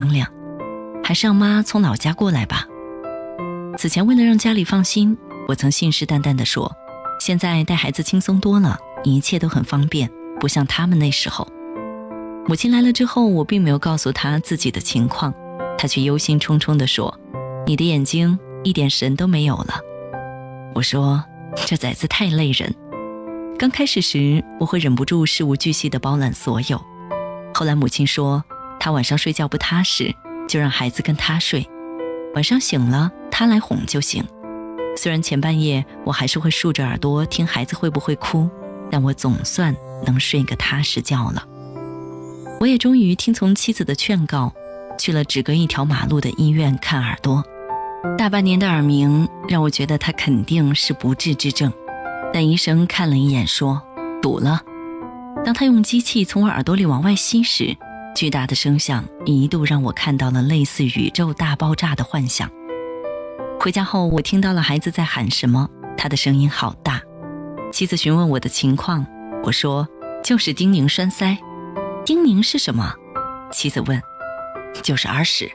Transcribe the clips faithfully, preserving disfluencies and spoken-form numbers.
商量，还是让妈从老家过来吧。此前为了让家里放心，我曾信誓旦旦地说，现在带孩子轻松多了，一切都很方便，不像他们那时候。母亲来了之后，我并没有告诉她自己的情况，她却忧心忡忡地说，你的眼睛一点神都没有了。我说，这崽子太累人。刚开始时，我会忍不住事无巨细地包揽所有。后来母亲说，她晚上睡觉不踏实，就让孩子跟她睡，晚上醒了她来哄就行。虽然前半夜我还是会竖着耳朵听孩子会不会哭，但我总算能睡个踏实觉了。我也终于听从妻子的劝告，去了只隔一条马路的医院看耳朵。大半年的耳鸣让我觉得他肯定是不治之症，但医生看了一眼说堵了。当他用机器从我耳朵里往外吸时，巨大的声响一度让我看到了类似宇宙大爆炸的幻想。回家后我听到了孩子在喊什么，他的声音好大。妻子询问我的情况，我说就是丁宁栓塞。丁宁是什么？妻子问。就是耳屎。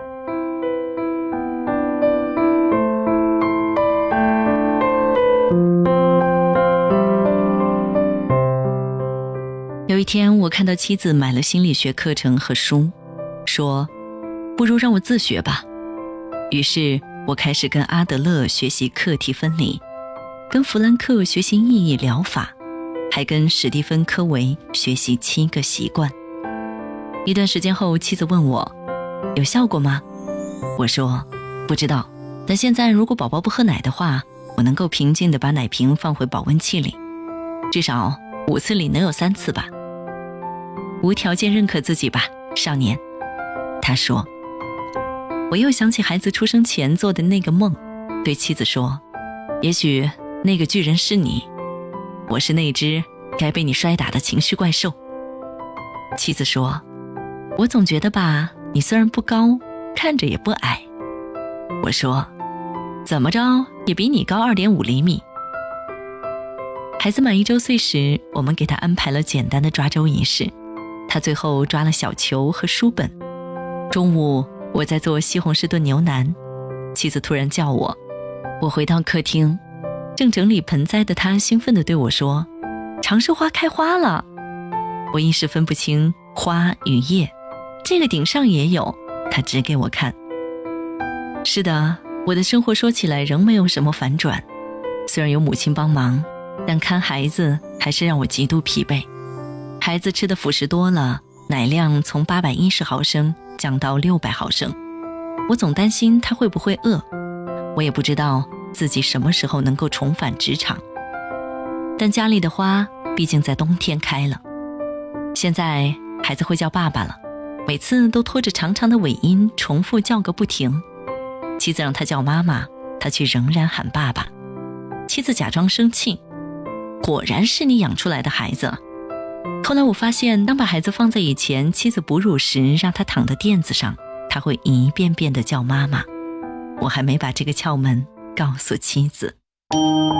有一天我看到妻子买了心理学课程和书，说不如让我自学吧。于是我开始跟阿德勒学习课题分离，跟弗兰克学习意义疗法，还跟史蒂芬·科维学习七个习惯。一段时间后，妻子问我有效果吗？我说不知道，但现在如果宝宝不喝奶的话，我能够平静地把奶瓶放回保温器里，至少五次里能有三次吧。无条件认可自己吧，少年。他说。我又想起孩子出生前做的那个梦，对妻子说，也许那个巨人是你，我是那只该被你摔打的情绪怪兽。妻子说，我总觉得吧，你虽然不高，看着也不矮。我说，怎么着也比你高 二点五厘米。孩子满一周岁时，我们给他安排了简单的抓周仪式，他最后抓了小球和书本。中午我在做西红柿炖牛腩，妻子突然叫我，我回到客厅，正整理盆栽的他兴奋地对我说，长寿花开花了。我一时分不清花与叶，这个顶上也有，他指给我看。是的，我的生活说起来仍没有什么反转，虽然有母亲帮忙，但看孩子还是让我极度疲惫。孩子吃的辅食多了，奶量从八百一十毫升降到六百毫升，我总担心他会不会饿，我也不知道自己什么时候能够重返职场。但家里的花毕竟在冬天开了。现在孩子会叫爸爸了，每次都拖着长长的尾音重复叫个不停。妻子让他叫妈妈，他却仍然喊爸爸。妻子假装生气，果然是你养出来的孩子。后来我发现，当把孩子放在以前妻子哺乳时，让他躺在垫子上，他会一遍遍地叫妈妈。我还没把这个窍门告诉妻子。